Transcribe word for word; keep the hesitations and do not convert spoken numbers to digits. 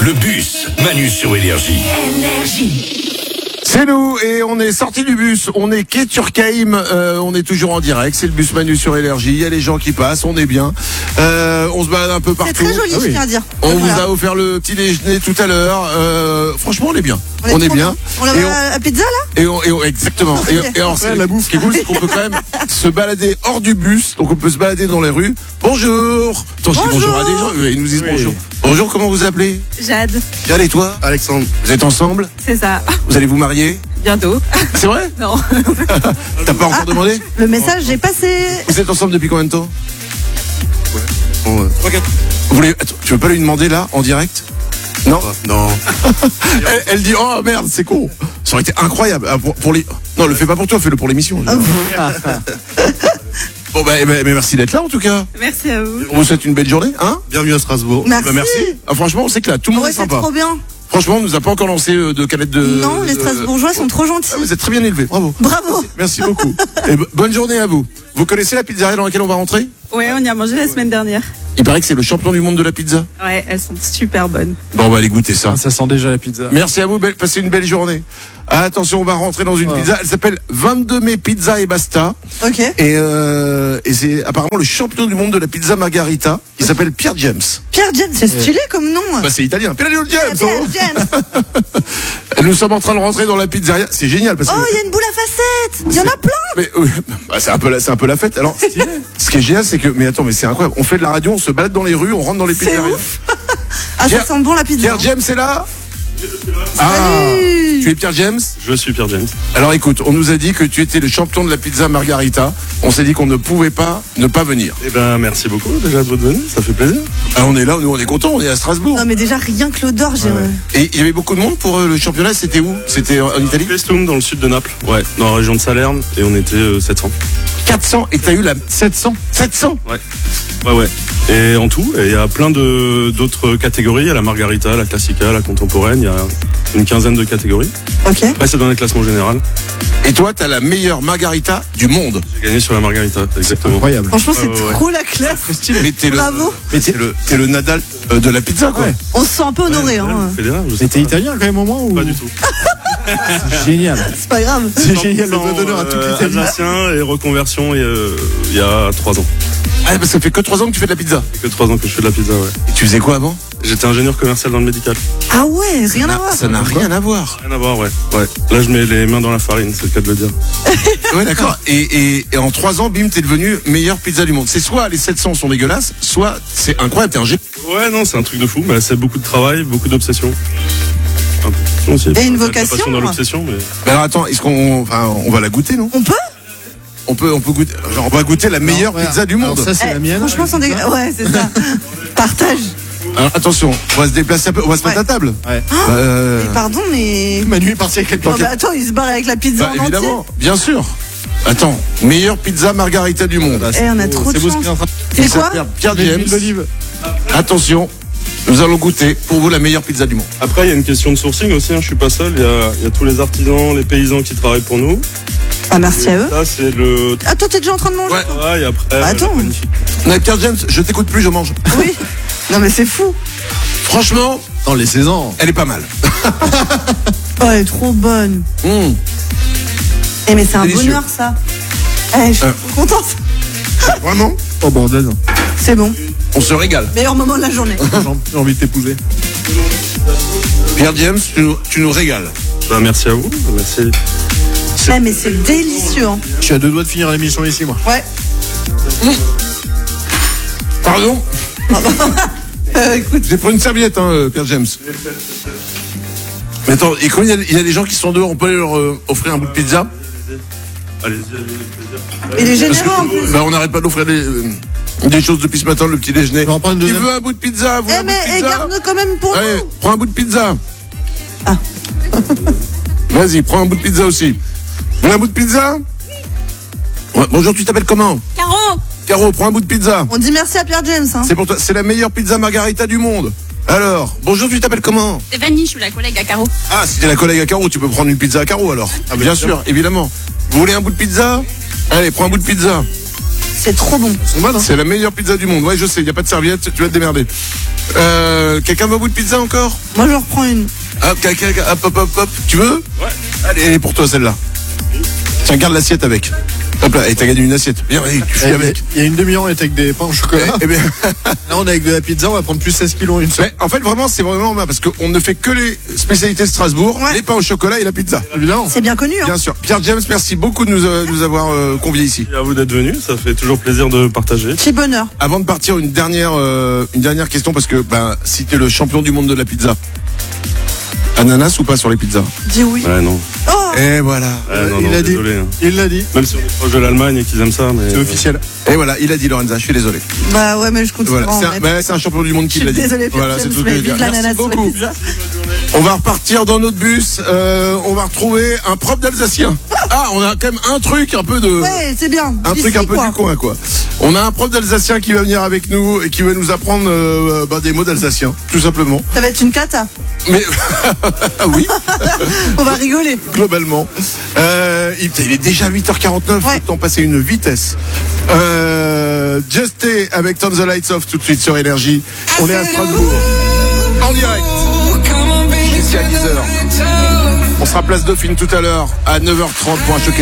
Le bus, Manu sur Énergie. C'est nous et on est sorti du bus, on est quai Turckheim, euh, on est toujours en direct, c'est le bus Manu sur Énergie, il y a les gens qui passent, on est bien, euh, on se balade un peu partout. C'est très joli, Ah oui. je tiens à dire. On Voilà. vous a offert le petit déjeuner tout à l'heure, euh, franchement on est bien, on, On est, est trop bien. On a Et on- la pizza là Et on, et on- exactement. Et, et alors, c'est- Ouais, la bouffe. ce qui est cool, c'est qu'on peut quand même se balader hors du bus. Donc, on peut se balader dans les rues. Bonjour. Attends, je dis bonjour à des gens. Oui, ils nous disent Oui. bonjour. Bonjour, comment vous appelez? Jade, Jade et toi? Alexandre. Vous êtes ensemble? c'est ça. Vous allez vous marier? Bientôt. C'est vrai? Non. T'as pas encore demandé? Le message est passé. Vous êtes ensemble depuis combien de temps? Bon, euh, Vous voulez, attends, tu veux pas lui demander là, en direct? Non? non. Elle, elle dit, oh merde, c'est con. Ça aurait été incroyable. Ah, pour, pour les... Non, le fais pas pour toi, fais-le pour l'émission. Bon, bah, bah, mais merci d'être là en tout cas. Merci à vous. On vous souhaite une belle journée, hein? Bienvenue à Strasbourg. Merci. Bah, merci. Ah, franchement, on s'éclate. Tout le monde Ouais, est c'est sympa. trop bien. Franchement, on nous a pas encore lancé euh, de canettes de. Non, les de- Strasbourgeois sont trop gentils. Ah, vous êtes très bien élevés. Bravo. Bravo. Merci beaucoup. Et bo- bonne journée à vous. Vous connaissez la pizzeria dans laquelle on va rentrer? Ouais, on y a mangé la semaine dernière. Il paraît que c'est le champion du monde de la pizza. Ouais, elles sont super bonnes. Bon, on va aller goûter ça. Ça sent déjà la pizza. Merci à vous. Belle- Passez une belle journée. Ah, attention, on va rentrer dans une pizza. Elle s'appelle vingt-deux mai Pizza et Basta. Ok. Et, euh, et c'est apparemment le champion du monde de la pizza margarita. Il s'appelle Pierre James. Pierre James, c'est stylé comme nom. Bah, c'est italien. Pierre James. Pierre oh. James. Nous sommes en train de rentrer dans la pizzeria. C'est génial parce que. Oh, il y a une boule à facettes. Il y en a plein. Mais, oui, bah, c'est un peu la, c'est un peu la fête. Alors, ce qui est génial, c'est que, mais attends, mais c'est incroyable. On fait de la radio, on se balade dans les rues, on rentre dans les C'est pizzerias. ouf. Ah, Pierre- ça sent bon la pizza. Pierre James est là? Ah, Salut. tu es Pierre James? Je suis Pierre James. Alors écoute, on nous a dit que tu étais le champion de la pizza margarita. On s'est dit qu'on ne pouvait pas ne pas venir. Eh ben, merci beaucoup déjà de votre venue, ça fait plaisir. Ah, on est là, nous on est contents, on est à Strasbourg. Non mais déjà rien que l'odeur, j'ai. Et il y avait beaucoup de monde pour euh, le championnat, c'était où? C'était en en Italie? Pestum, dans le sud de Naples. Ouais, dans la région de Salerne, et on était euh, sept cents. quatre cents et t'as eu la sept cents? sept cents? Ouais. Ouais, ouais. Et en tout, et il y a plein de d'autres catégories. Il y a la margarita, la classica, la contemporaine. Il y a une quinzaine de catégories. Ok. Après, c'est dans les classements général. Et toi, t'as la meilleure margarita du monde. J'ai gagné sur la margarita, exactement. Incroyable. Franchement, c'est Ouais, ouais, ouais. trop la classe. Mais t'es le, Bravo. mais t'es le, t'es le Nadal euh, de la pizza, quoi. Ouais. On se sent un peu honoré, Ouais, hein. vous faites des rêves, je sais Mais t'es pas. italien quand même au moins ou Pas du tout. C'est génial. C'est pas grave. C'est génial le doigt d'honneur à toute Euh, l'Italie. Alsacien et reconversion il y a, il y a trois ans. Ah, parce que ça fait que trois ans que tu fais de la pizza. Ça fait que trois ans que je fais de la pizza, ouais. Et tu faisais quoi avant? J'étais ingénieur commercial dans le médical. Ah ouais, rien à voir. Ça n'a rien à voir. Rien à voir, ouais. ouais. Là, je mets les mains dans la farine, c'est le cas de le dire. Ouais, d'accord. Et, et, et en trois ans, bim, t'es devenu meilleure pizza du monde. C'est soit les sept cents sont dégueulasses, soit c'est incroyable, t'es un génie. Ouais, non, c'est un truc de fou. Mais c'est beaucoup de travail, beaucoup d'obsession. Un peu. aussi. Et une La vocation. passion dans l'obsession, mais Mais alors attends, est-ce qu'on, enfin, on va la goûter, non? On peut. On peut, on peut goûter, genre, on va goûter la meilleure Alors, pizza du alors monde. ça c'est Eh, la mienne. Franchement, sans dég... Ouais, c'est ça. Partage. Alors attention, on va se déplacer un peu, on va se mettre Ouais. à table. Ouais. Euh, Mais pardon, mais. Manu est parti avec les Non, planquettes. mais attends, il se barre avec la pizza bah, en entier. évidemment, bien sûr. Attends, meilleure pizza margarita du monde. Bah, Eh, on a trop de c'est beau ce chance. qu'il est en train de C'est Il quoi s'appelle Pierre faire. James. L'huile d'olive. Attention, nous allons goûter pour vous la meilleure pizza du monde. après, il y a une question de sourcing aussi. Hein. Je suis pas seul. Il y a, il y a tous les artisans, les paysans qui travaillent pour nous. Ah, merci à eux. Ça, c'est le Ah, toi, t'es déjà en train de manger Ouais. travail. Après, Attends. la magnifique. Mais Pierre James, je t'écoute plus, je mange. Oui. Non, mais c'est fou. Franchement, Dans les seize ans. elle est pas mal. Oh, elle est trop bonne. Mmh. Eh, mais c'est un Délicieux. bonheur, ça. Eh, je suis Euh. trop contente. Vraiment, Oh bordel. C'est bon. on se régale. Meilleur moment de la journée. J'ai envie de t'épouser. Pierre James, tu nous, tu nous régales. Bah, merci à vous. Merci. Eh, mais c'est délicieux. Hein. Je suis à deux doigts de finir l'émission ici moi. Ouais. Pardon, Euh, écoute. j'ai pris une serviette, hein, euh, Pierre James. Mais attends, et quand il y, a, il y a des gens qui sont dehors, on peut leur euh, offrir un bout de pizza? Allez-y, allez-y, plaisir. Il est Parce généreux en que, plus. bah, on n'arrête pas d'offrir des, euh, des choses depuis ce matin, le petit déjeuner. Je vais en prendre une Qui deuxième. veut un bout de pizza? Vous voulez Eh, un bout de mais eh, pizza? garde quand même pour Allez, nous. prends un bout de pizza. Ah. Vas-y, prends un bout de pizza aussi. Vous voulez un bout de pizza? Ouais, bonjour, tu t'appelles comment? Caro. Caro, prends un bout de pizza. On dit merci à Pierre James. Hein. C'est pour toi, c'est la meilleure pizza margarita du monde. Alors, bonjour, tu t'appelles comment? Stéphanie, je suis la collègue à Caro. Ah, si t'es la collègue à Caro, tu peux prendre une pizza à Caro alors. Ah, bien sûr, évidemment. Vous voulez un bout de pizza? Allez, prends un bout de pizza. C'est trop bon. C'est bon, hein. C'est la meilleure pizza du monde. Ouais, je sais, il n'y a pas de serviette, tu vas te démerder. Euh, quelqu'un veut un bout de pizza encore? Moi, je reprends une. Hop, quelqu'un, hop, hop, hop, hop. Tu veux? Ouais. Allez, elle est pour toi celle-là. Tiens, garde l'assiette avec. Hop là, et t'as gagné une assiette. Viens, allez, tu fais Eh, avec. Il y a une demi-heure, on était avec des pains au chocolat. Eh, eh bien, Là, on est avec de la pizza, on va prendre plus seize kilos en une seule. mais en fait, vraiment, c'est vraiment bien parce qu'on ne fait que les spécialités de Strasbourg, Ouais. les pains au chocolat et la pizza. Évidemment. C'est bien connu, hein. Bien sûr. Pierre James, merci beaucoup de nous, euh, nous avoir euh, conviés ici. Et à vous d'être venus, ça fait toujours plaisir de partager. C'est bonheur. Avant de partir, une dernière, euh, une dernière question parce que ben, si t'es le champion du monde de la pizza, ananas ou pas sur les pizzas? Dis oui. Ouais, non. Oh, Et voilà. Ouais, non, il non, l'a dit. désolé. hein. Il l'a dit. Même si on est proche de l'Allemagne et qu'ils aiment ça, mais. C'est officiel. Et voilà, il a dit Lorenza, je suis désolé. bah ouais, mais je compte Voilà, vraiment c'est en un, mettre. ben, c'est un champion du monde qui Je l'a suis dit. désolée, Voilà, Pierre c'est James, tout ce que mais je veux dire. vive l'ananas Merci sur la beaucoup. pizza. On va repartir dans notre bus. Euh, on va retrouver un prof d'alsacien. Ah, on a quand même un truc un peu de. Ouais, c'est bien. Un D'ici, truc un peu quoi. du coin, quoi. On a un prof d'alsacien qui va venir avec nous et qui va nous apprendre euh, bah, des mots d'alsacien, tout simplement. Ça va être une cata. Mais oui, On va rigoler. globalement. Euh, il, il est déjà huit heures quarante-neuf, Ouais. le temps passé une vitesse. Euh, Just Stay avec Turn the Lights Off tout de suite sur Énergie. On est à Strasbourg, en direct, jusqu'à dix heures. On sera place Dauphine tout à l'heure à neuf heures trente pour un choc.